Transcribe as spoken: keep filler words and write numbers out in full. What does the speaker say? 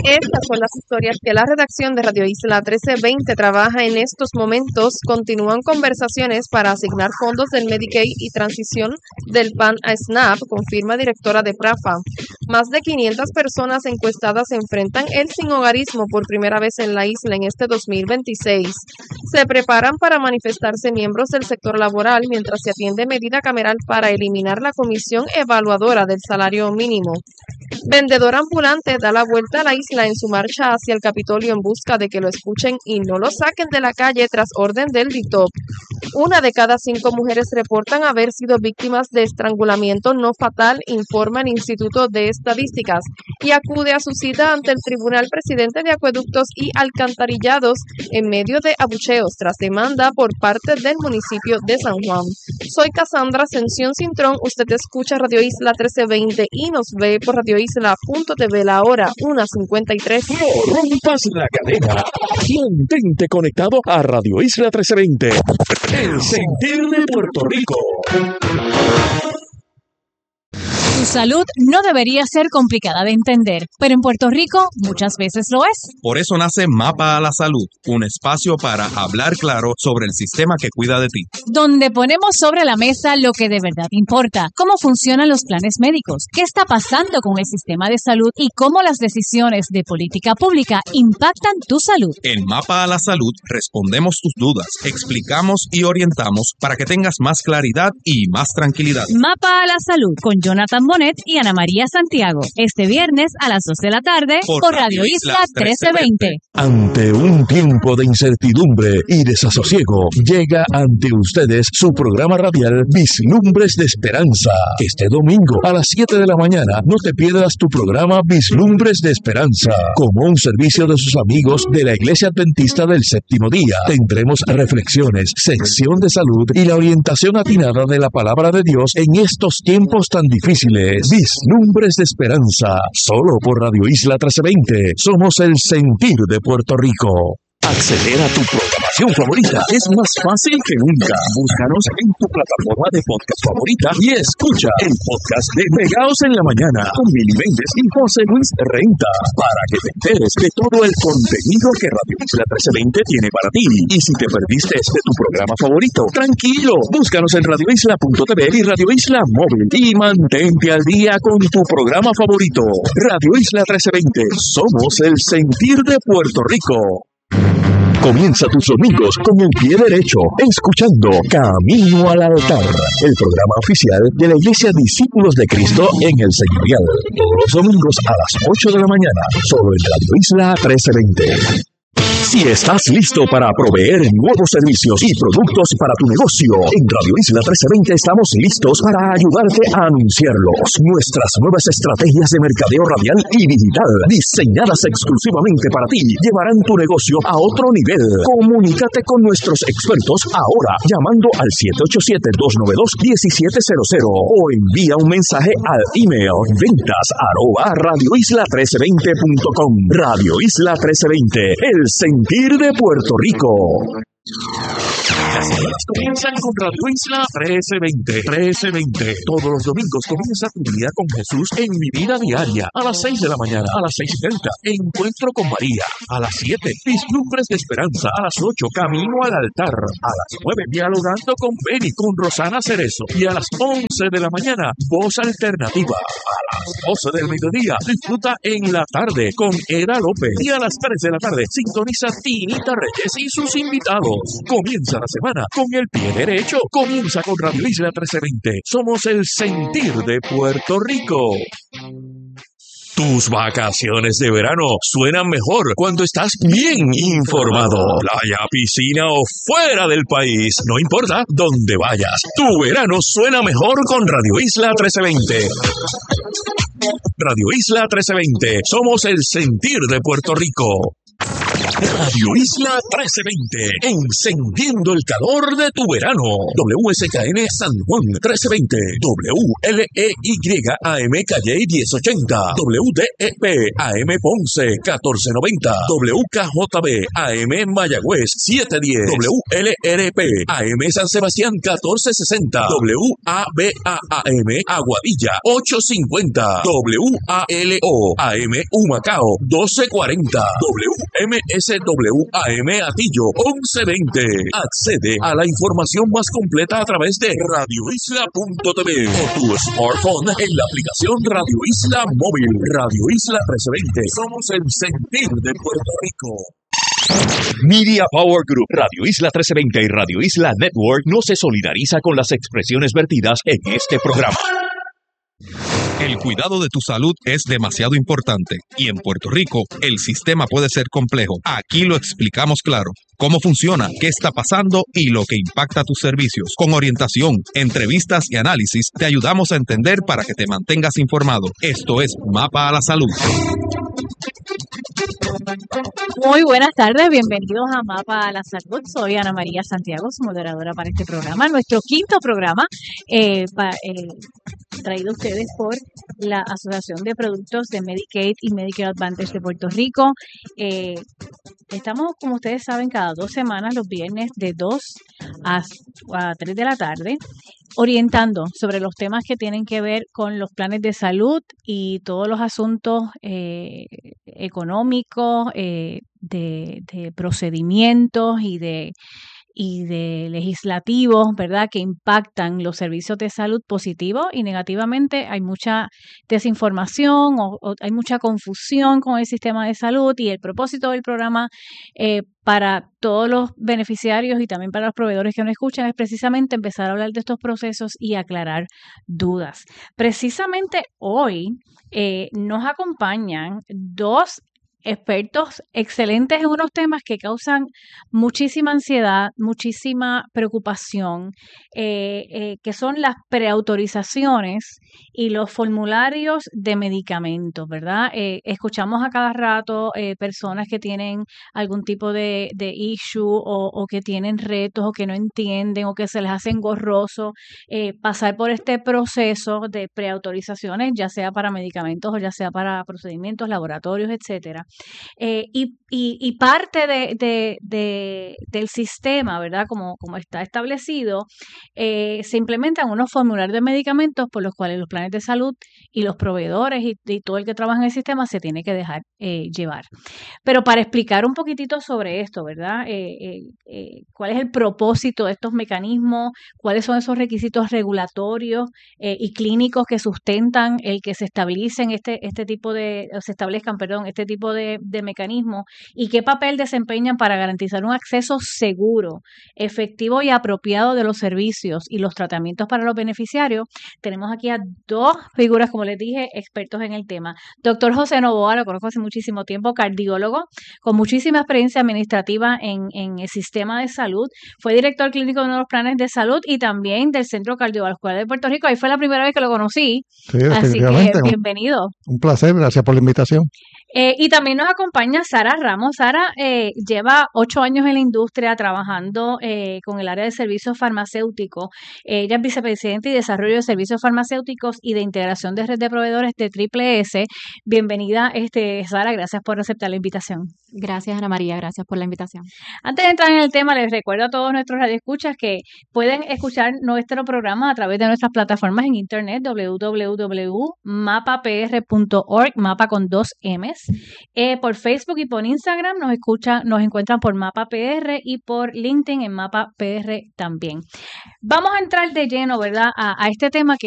Estas son las historias que la redacción de Radio Isla trece veinte trabaja en estos momentos. Continúan conversaciones para asignar fondos del Medicaid y transición del P A N a SNAP, confirma directora de PRAFA. Más de quinientas personas encuestadas enfrentan el sinhogarismo por primera vez en la isla en este dos mil veintiséis. Se preparan para manifestarse miembros del sector laboral mientras se atiende medida cameral para eliminar la comisión evaluadora del salario mínimo. Vendedor ambulante da la vuelta a la isla en su marcha hacia el Capitolio en busca de que lo escuchen y no lo saquen de la calle tras orden del D I T O P. Una de cada cinco mujeres reportan haber sido víctimas de estrangulamiento no fatal, informa el Instituto de Estadísticas, y acude a su cita ante el Tribunal Presidente de Acueductos y Alcantarillados en medio de abucheos tras demanda por parte del municipio de San Juan. Soy Cassandra Ascensión Cintrón, usted escucha Radio Isla trece veinte y nos ve por radio isla punto t v, la hora una cincuenta y tres. No rompas la cadena. Mantente conectado a Radio Isla trece veinte. El sentir de Puerto Rico. Tu salud no debería ser complicada de entender, pero en Puerto Rico muchas veces lo es. Por eso nace Mapa a la Salud, un espacio para hablar claro sobre el sistema que cuida de ti. Donde ponemos sobre la mesa lo que de verdad importa, cómo funcionan los planes médicos, qué está pasando con el sistema de salud y cómo las decisiones de política pública impactan tu salud. En Mapa a la Salud respondemos tus dudas, explicamos y orientamos para que tengas más claridad y más tranquilidad. Mapa a la Salud con Jonathan Bonet y Ana María Santiago, este viernes a las dos de la tarde por, por Radio Isla trece veinte. Ante un tiempo de incertidumbre y desasosiego, llega ante ustedes su programa radial Vislumbres de Esperanza. Este domingo a las siete de la mañana no te pierdas tu programa Vislumbres de Esperanza. Como un servicio de sus amigos de la Iglesia Adventista del Séptimo Día, tendremos reflexiones, sección de salud y la orientación atinada de la palabra de Dios en estos tiempos tan difíciles. Vislumbres de Esperanza, solo por Radio Isla trece veinte. Somos el sentir de Puerto Rico. Acceder a tu programación favorita es más fácil que nunca. Búscanos en tu plataforma de podcast favorita y escucha el podcast de Pegaos en la Mañana con Mili Méndez y José Luis Renta para que te enteres de todo el contenido que Radio Isla trece veinte tiene para ti. Y si te perdiste este tu programa favorito, tranquilo, búscanos en radio isla punto t v y Radio Isla Móvil y mantente al día con tu programa favorito. Radio Isla trece veinte, somos el sentir de Puerto Rico. Comienza tus domingos con el pie derecho, escuchando Camino al Altar, el programa oficial de la Iglesia Discípulos de Cristo en el Señorial. Todos los domingos a las ocho de la mañana, solo en Radio Isla trece veinte. Si estás listo para proveer nuevos servicios y productos para tu negocio, en Radio Isla trece veinte estamos listos para ayudarte a anunciarlos. Nuestras nuevas estrategias de mercadeo radial y digital, diseñadas exclusivamente para ti, llevarán tu negocio a otro nivel. Comunícate con nuestros expertos ahora, llamando al siete ocho siete, dos nueve dos, uno siete cero cero o envía un mensaje al email ventas arroba radio isla trece veinte punto com. Radio Isla trece veinte, el sentir de Puerto Rico. Las ideas comienzan con Radio Isla trece veinte. trece veinte. Todos los domingos comienza tu día con Jesús en Mi Vida Diaria. A las seis de la mañana, a las seis y treinta. Encuentro con María. A las siete, Vislumbres de Esperanza. A las ocho, Camino al Altar. A las nueve, Dialogando con Penny, con Rosana Cerezo. Y a las once de la mañana, Voz Alternativa. A las doce del mediodía, disfruta En la Tarde con Era López. Y a las tres de la tarde, sintoniza Tinita Reyes y sus invitados. Comienza la semana con el pie derecho. Comienza con Radio Isla trece veinte. Somos el sentir de Puerto Rico. Tus vacaciones de verano suenan mejor cuando estás bien informado. Playa, piscina o fuera del país, no importa dónde vayas. Tu verano suena mejor con Radio Isla trece veinte. Radio Isla trece veinte. Somos el sentir de Puerto Rico. Radio Isla trece veinte, encendiendo el calor de tu verano. W S K N San Juan trece veinte, W L E Y A M Calle diez ochenta, W D E P A M Ponce catorce noventa, W K J B A M Mayagüez setecientos diez, W L R P A M San Sebastián catorce sesenta, W A B A A M Aguadilla ochocientos cincuenta, W A L O A M Humacao doce cuarenta, W M S W A M Atillo once veinte. Accede a la información más completa a través de radio isla punto t v o tu smartphone en la aplicación Radio Isla Móvil. Radio Isla trece veinte. Somos el sentir de Puerto Rico. Media Power Group, Radio Isla trece veinte y Radio Isla Network no se solidariza con las expresiones vertidas en este programa. El cuidado de tu salud es demasiado importante y en Puerto Rico el sistema puede ser complejo. Aquí lo explicamos claro. Cómo funciona, qué está pasando y lo que impacta tus servicios. Con orientación, entrevistas y análisis te ayudamos a entender para que te mantengas informado. Esto es Mapa a la Salud. Muy buenas tardes, bienvenidos a Mapa a la Salud. Soy Ana María Santiago, su moderadora para este programa, nuestro quinto programa, eh, pa, eh, traído a ustedes por la Asociación de Productos de Medicaid y Medicare Advantage de Puerto Rico. Eh, estamos, como ustedes saben, cada dos semanas, los viernes, de dos a, a tres de la tarde, orientando sobre los temas que tienen que ver con los planes de salud y todos los asuntos eh, económicos, eh, de, de procedimientos y de y de legislativos, ¿verdad?, que impactan los servicios de salud positivos y negativamente. Hay mucha desinformación o, o hay mucha confusión con el sistema de salud, y el propósito del programa eh, para todos los beneficiarios y también para los proveedores que nos escuchan es precisamente empezar a hablar de estos procesos y aclarar dudas. Precisamente hoy eh, nos acompañan dos expertos excelentes en unos temas que causan muchísima ansiedad, muchísima preocupación, eh, eh, que son las preautorizaciones y los formularios de medicamentos, ¿verdad? Eh, escuchamos a cada rato eh, personas que tienen algún tipo de, de issue o, o que tienen retos o que no entienden o que se les hace engorroso eh, pasar por este proceso de preautorizaciones, ya sea para medicamentos o ya sea para procedimientos, laboratorios, etcétera. Eh, y, y, y parte de, de, de, del sistema, ¿verdad?, como, como está establecido, eh, se implementan unos formularios de medicamentos por los cuales los planes de salud y los proveedores y, y todo el que trabaja en el sistema se tiene que dejar eh, llevar. Pero para explicar un poquitito sobre esto, ¿verdad?, eh, eh, eh, cuál es el propósito de estos mecanismos, cuáles son esos requisitos regulatorios eh, y clínicos que sustentan el que se estabilicen este, este tipo de, o se establezcan, perdón, este tipo de De, de mecanismos y qué papel desempeñan para garantizar un acceso seguro, efectivo y apropiado de los servicios y los tratamientos para los beneficiarios. Tenemos aquí a dos figuras, como les dije, expertos en el tema. Doctor José Novoa, lo conozco hace muchísimo tiempo, cardiólogo, con muchísima experiencia administrativa en, en el sistema de salud. Fue director clínico de uno de los planes de salud y también del Centro Cardiovascular de Puerto Rico. Ahí fue la primera vez que lo conocí. Sí, así que bienvenido. Un placer, gracias por la invitación. Eh, y también nos acompaña Sara Ramos. Sara eh, lleva ocho años en la industria trabajando eh, con el área de servicios farmacéuticos. Eh, ella es vicepresidenta y desarrollo de servicios farmacéuticos y de integración de red de proveedores de Triple S. Bienvenida, este, Sara, gracias por aceptar la invitación. Gracias, Ana María, gracias por la invitación. Antes de entrar en el tema, les recuerdo a todos nuestros radioescuchas que pueden escuchar nuestro programa a través de nuestras plataformas en internet, w w w punto mapa p r punto org, mapa con dos M's. Eh, por Facebook y por Instagram nos escuchan, nos encuentran por Mapa P R y por LinkedIn en Mapa P R también. Vamos a entrar de lleno, ¿verdad?, a, a este tema que